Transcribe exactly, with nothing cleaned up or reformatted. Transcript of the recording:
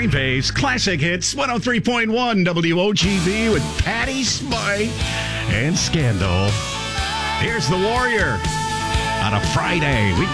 Green Bay's Classic Hits, one oh three point one W O G B with Patty Smythe and Scandal. Here's the Warrior on a Friday. We